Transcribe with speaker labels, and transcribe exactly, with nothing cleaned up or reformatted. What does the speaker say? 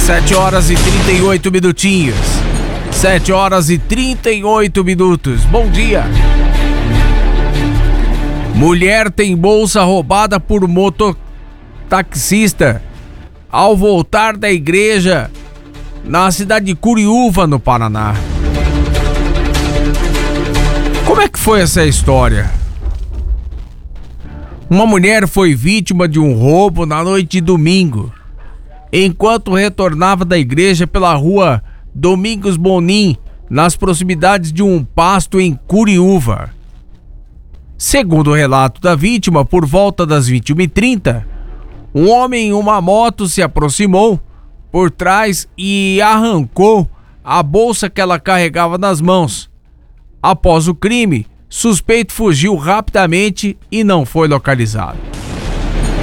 Speaker 1: sete horas e trinta e oito minutinhos. sete horas e trinta e oito minutos. Bom dia. Mulher tem bolsa roubada por mototaxista ao voltar da igreja na cidade de Curiúva, no Paraná. Como é que foi essa história? Uma mulher foi vítima de um roubo na noite de domingo, enquanto retornava da igreja pela rua Domingos Bonin, nas proximidades de um pasto em Curiúva. Segundo o relato da vítima, por volta das vinte e uma e trinta, um homem em uma moto se aproximou por trás e arrancou a bolsa que ela carregava nas mãos. Após o crime, suspeito fugiu rapidamente e não foi localizado.